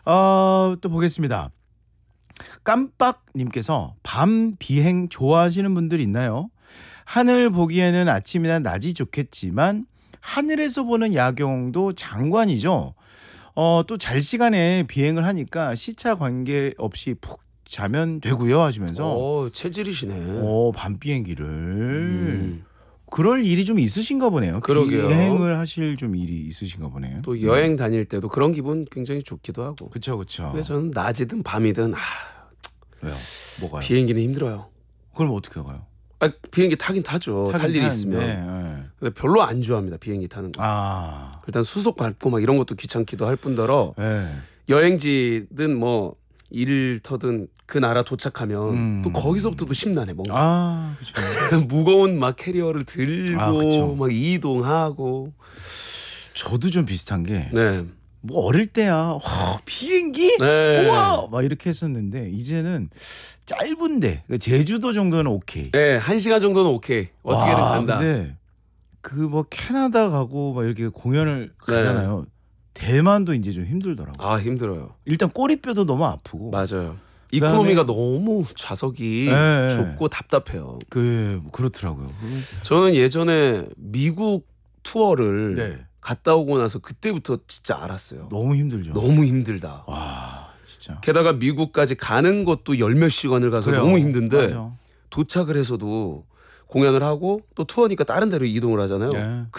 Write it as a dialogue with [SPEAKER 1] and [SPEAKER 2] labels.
[SPEAKER 1] 또 보겠습니다. 깜빡님께서 밤 비행 좋아하시는 분들 있나요? 하늘 보기에는 아침이나 낮이 좋겠지만 하늘에서 보는 야경도 장관이죠. 또 잘 시간에 비행을 하니까 시차 관계 없이 푹 자면 되고요 하시면서
[SPEAKER 2] 체질이시네.
[SPEAKER 1] 밤 비행기를 그럴 일이 좀 있으신가 보네요.
[SPEAKER 2] 그러게요.
[SPEAKER 1] 비행을 하실 좀 일이 있으신가 보네요.
[SPEAKER 2] 또 여행 다닐 때도 그런 기분 굉장히 좋기도 하고.
[SPEAKER 1] 그렇죠, 그렇죠.
[SPEAKER 2] 근데 저는 낮이든 밤이든
[SPEAKER 1] 왜요? 뭐가요?
[SPEAKER 2] 비행기는 힘들어요.
[SPEAKER 1] 그럼 어떻게 가요?
[SPEAKER 2] 비행기 타긴 타죠. 탈 일이 있으면.
[SPEAKER 1] 네.
[SPEAKER 2] 근데 별로 안 좋아합니다. 비행기 타는 거. 일단 수속 밟고 막 이런 것도 귀찮기도 할 뿐더러
[SPEAKER 1] 네.
[SPEAKER 2] 여행지든 뭐 일터든 그 나라 도착하면 또 거기서부터도 심란해 뭔가.
[SPEAKER 1] 그렇죠.
[SPEAKER 2] 무거운 막 캐리어를 들고
[SPEAKER 1] 그쵸.
[SPEAKER 2] 막 이동하고.
[SPEAKER 1] 저도 좀 비슷한 게
[SPEAKER 2] 네.
[SPEAKER 1] 뭐 어릴 때야 비행기
[SPEAKER 2] 네.
[SPEAKER 1] 우와 막 이렇게 했었는데 이제는 짧은데 제주도 정도는 오케이.
[SPEAKER 2] 네, 1시간 정도는 오케이. 어떻게든 간다.
[SPEAKER 1] 근데 그 뭐 캐나다 가고 막 이렇게 공연을 가잖아요. 대만도 이제 좀 힘들더라고요.
[SPEAKER 2] 힘들어요.
[SPEAKER 1] 일단 꼬리뼈도 너무 아프고.
[SPEAKER 2] 맞아요.
[SPEAKER 1] 그다음에-
[SPEAKER 2] 이코노미가 너무 좌석이
[SPEAKER 1] 네.
[SPEAKER 2] 좁고 답답해요.
[SPEAKER 1] 그렇더라고요.
[SPEAKER 2] 저는 예전에 미국 투어를
[SPEAKER 1] 네.
[SPEAKER 2] 갔다 오고 나서 그때부터 진짜 알았어요.
[SPEAKER 1] 너무 힘들죠.
[SPEAKER 2] 너무 힘들다.
[SPEAKER 1] 와 진짜.
[SPEAKER 2] 게다가 미국까지 가는 것도 열 몇 시간을 가서
[SPEAKER 1] 그래요.
[SPEAKER 2] 너무 힘든데
[SPEAKER 1] 맞아.
[SPEAKER 2] 도착을 해서도 공연을 하고 또 투어니까 다른 데로 이동을 하잖아요.
[SPEAKER 1] 네.